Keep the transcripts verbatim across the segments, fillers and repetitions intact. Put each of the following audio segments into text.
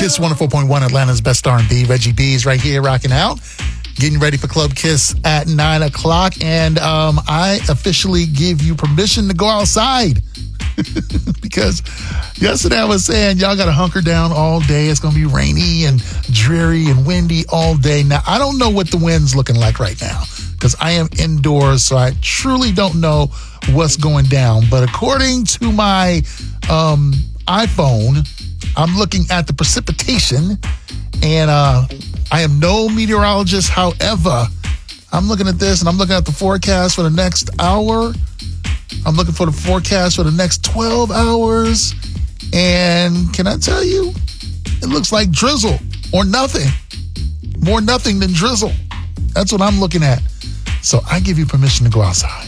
Kiss one oh four point one, Atlanta's best R and B. Reggie B's right here rocking out. Getting ready for Club Kiss at nine o'clock. And um, I officially give you permission to go outside. Because yesterday I was saying, y'all got to hunker down all day. It's going to be rainy and dreary and windy all day. Now, I don't know what the wind's looking like right now because I am indoors, so I truly don't know what's going down. But according to my um, iPhone, I'm looking at the precipitation, and uh, I am no meteorologist. However, I'm looking at this, and I'm looking at the forecast for the next hour. I'm looking for the forecast for the next twelve hours. And can I tell you, it looks like drizzle or nothing. More nothing than drizzle. That's what I'm looking at. So I give you permission to go outside.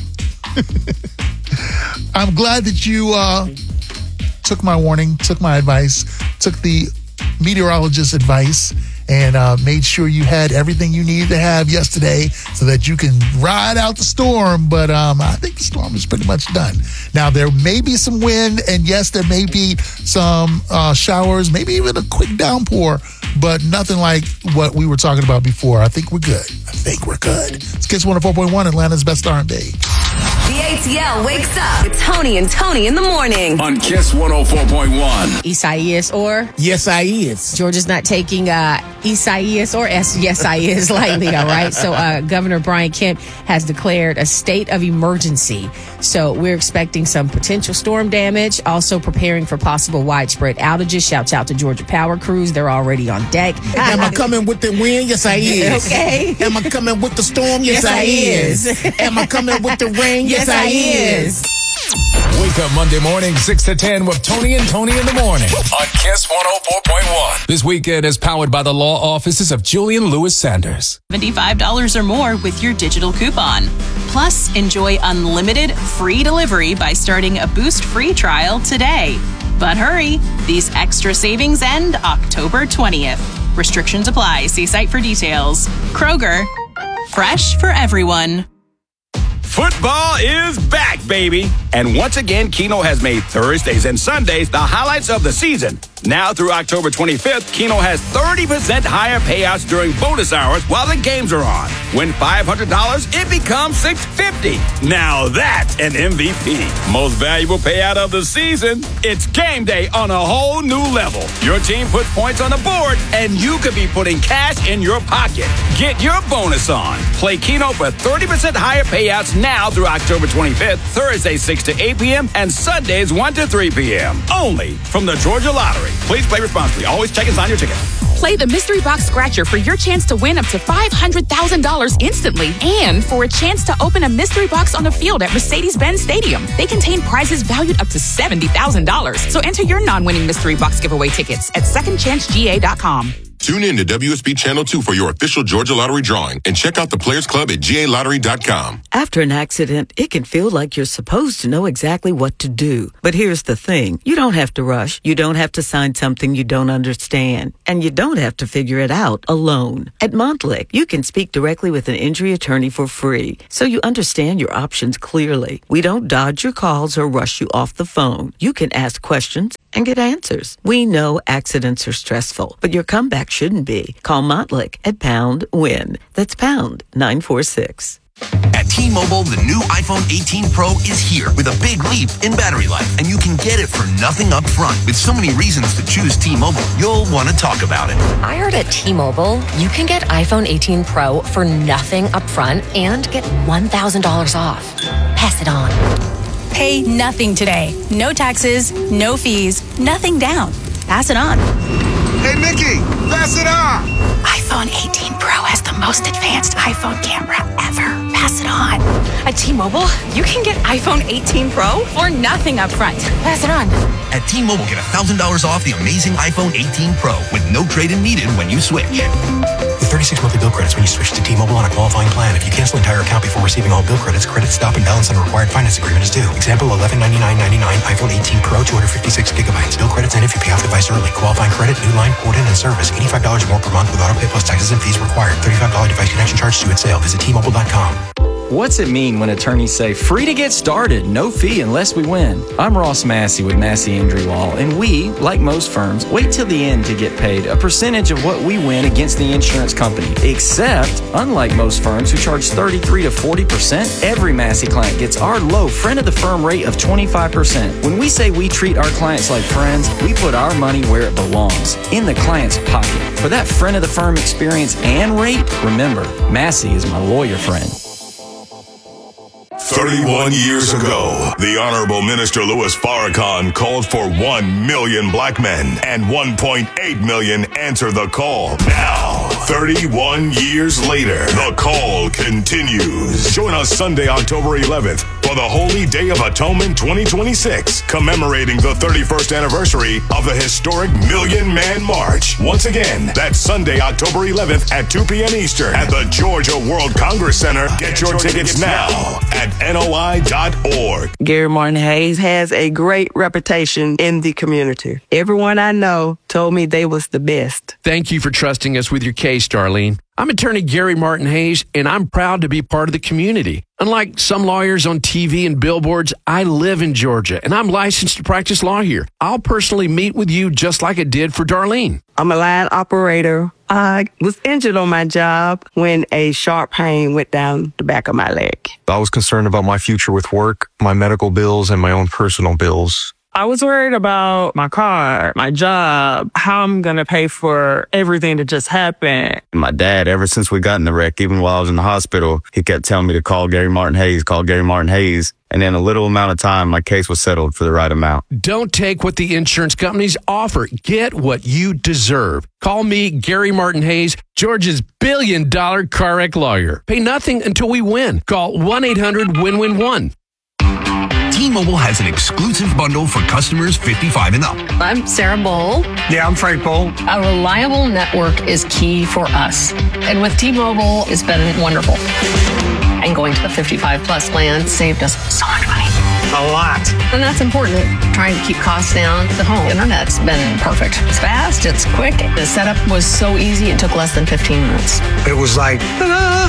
I'm glad that you uh, took my warning, took my advice, took the meteorologist's advice, and uh, made sure you had everything you needed to have yesterday so that you can ride out the storm. But um, I think the storm is pretty much done. Now, there may be some wind, and yes, there may be some uh, showers, maybe even a quick downpour, but nothing like what we were talking about before. I think we're good. I think we're good. It's Kiss one oh four point one, Atlanta's best R and B. The A T L wakes up with Tony and Tony in the morning. On Kiss one oh four point one. Isaias or? Yes, I is. Georgia's not taking uh, Isaias or S- Yes, I is lightly, all right? So uh, Governor Brian Kemp has declared a state of emergency. So we're expecting some potential storm damage, also preparing for possible widespread outages. Shouts out to Georgia Power Crews. They're already on deck. Am I coming with the wind? Yes, I is. Okay. Am I coming with the storm? Yes, Yes, I, I is. is. Am I coming with the rain? Yes, Yes, I, I is. is. Wake up Monday morning, six to ten with Tony and Tony in the morning. On Kiss one oh four point one. This weekend is powered by the law offices of Julian Lewis Sanders. seventy-five dollars or more with your digital coupon. Plus, enjoy unlimited free delivery by starting a Boost free trial today. But hurry, these extra savings end October twentieth. Restrictions apply. See site for details. Kroger, fresh for everyone. Football is back, baby. And once again, Keno has made Thursdays and Sundays the highlights of the season. Now through October twenty-fifth, Keno has thirty percent higher payouts during bonus hours while the games are on. Win five hundred dollars, it becomes six hundred fifty dollars. Now that's an M V P. Most valuable payout of the season. It's game day on a whole new level. Your team puts points on the board, and you could be putting cash in your pocket. Get your bonus on. Play Keno for thirty percent higher payouts now through October twenty-fifth, Thursday six to eight p.m. and Sundays one to three p.m. Only from the Georgia Lottery. Please play responsibly. Always check and sign your ticket. Play the Mystery Box Scratcher for your chance to win up to five hundred thousand dollars instantly and for a chance to open a mystery box on the field at Mercedes-Benz Stadium. They contain prizes valued up to seventy thousand dollars. So enter your non-winning Mystery Box giveaway tickets at second chance G A dot com. Tune in to W S B Channel two for your official Georgia Lottery drawing and check out the Players Club at G A lottery dot com. After an accident, it can feel like you're supposed to know exactly what to do. But here's the thing. You don't have to rush. You don't have to sign something you don't understand. And you don't have to figure it out alone. At Montlick, you can speak directly with an injury attorney for free, so you understand your options clearly. We don't dodge your calls or rush you off the phone. You can ask questions and get answers. We know accidents are stressful, but your comeback shouldn't be. Call Montlick at Pound Win. That's Pound nine four six. At T-Mobile, the new iPhone eighteen Pro is here with a big leap in battery life, and you can get it for nothing up front. With so many reasons to choose T-Mobile, you'll want to talk about it. I heard at T-Mobile, you can get iPhone eighteen Pro for nothing up front and get one thousand dollars off. Pass it on. Pay nothing today. No taxes, no fees, nothing down. Pass it on. Hey, Mickey, pass it on. iPhone eighteen Pro has the most advanced iPhone camera ever. Pass it on. At T-Mobile, you can get iPhone eighteen Pro for nothing up front. Pass it on. At T-Mobile, get one thousand dollars off the amazing iPhone eighteen Pro with no trade-in needed when you switch. With thirty-six monthly bill credits when you switch to T-Mobile on a qualifying plan. If you cancel entire account before receiving all bill credits, credit stop and balance on a required finance agreement is due. Example, eleven ninety-nine ninety-nine iPhone eighteen Pro, two hundred fifty-six gigabytes. Bill credits end if you pay off device early. Qualifying credit, new line, port in, and service. eighty-five dollars more per month with auto pay plus taxes and fees required. thirty-five dollars device connection charge due at sale. Visit T Mobile dot com. What's it mean when attorneys say free to get started, no fee unless we win? I'm Ross Massey with Massey Injury Law, and we, like most firms, wait till the end to get paid a percentage of what we win against the insurance company. Except, unlike most firms who charge thirty-three to forty percent, every Massey client gets our low friend of the firm rate of twenty-five percent. When we say we treat our clients like friends, we put our money where it belongs, in the client's pocket. For that friend of the firm experience and rate, remember, Massey is my lawyer friend. thirty-one years ago, the Honorable Minister Louis Farrakhan called for one million black men, and one point eight million answer the call. Now, thirty-one years later, the call continues. Join us Sunday, October eleventh, for the Holy Day of Atonement twenty twenty-six, commemorating the thirty-first anniversary of the historic Million Man March. Once again, that's Sunday, October eleventh at two p.m. Eastern at the Georgia World Congress Center. Get your tickets now at N O I dot org. Gary Martin Hayes has a great reputation in the community. Everyone I know told me they was the best. Thank you for trusting us with your case, Darlene. I'm attorney Gary Martin Hayes, and I'm proud to be part of the community. Unlike some lawyers on T V and billboards, I live in Georgia, and I'm licensed to practice law here. I'll personally meet with you just like I did for Darlene. I'm a line operator. I was injured on my job when a sharp pain went down the back of my leg. I was concerned about my future with work, my medical bills, and my own personal bills. I was worried about my car, my job, how I'm going to pay for everything that just happened. My dad, ever since we got in the wreck, even while I was in the hospital, he kept telling me to call Gary Martin Hayes, call Gary Martin Hayes. And in a little amount of time, my case was settled for the right amount. Don't take what the insurance companies offer. Get what you deserve. Call me, Gary Martin Hayes, Georgia's billion dollar car wreck lawyer. Pay nothing until we win. Call one eight hundred win win one. T-Mobile has an exclusive bundle for customers fifty-five and up. I'm Sarah Bowl. Yeah, I'm Frank Bowl. A reliable network is key for us. And with T-Mobile, it's been wonderful. And going to the fifty-five plus plan saved us so much money. A lot. And that's important. Trying to keep costs down. The home internet's been perfect. It's fast, it's quick. The setup was so easy, it took less than fifteen minutes. It was like, ta-da!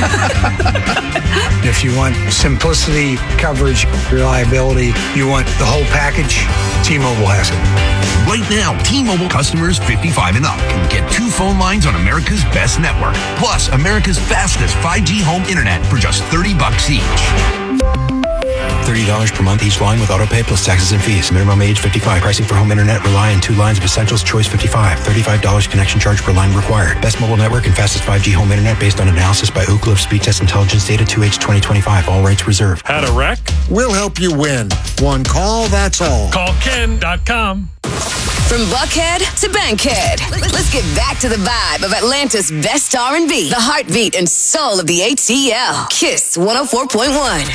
If you want simplicity, coverage, reliability, you want the whole package, T-Mobile has it. Right now, T-Mobile customers fifty-five and up can get two phone lines on America's best network, plus America's fastest five G home internet for just thirty bucks each. thirty dollars per month each line with autopay plus taxes and fees. Minimum age fifty-five. Pricing for home internet rely on two lines of Essentials Choice fifty-five. thirty-five dollars connection charge per line required. Best mobile network and fastest five G home internet based on analysis by Ookla of Speed Test Intelligence Data two H twenty twenty-five. All rights reserved. Had a wreck? We'll help you win. One call, that's all. Call Ken dot com. From Buckhead to Bankhead, let's get back to the vibe of Atlanta's best R and B, the heartbeat and soul of the A T L. Kiss one oh four point one.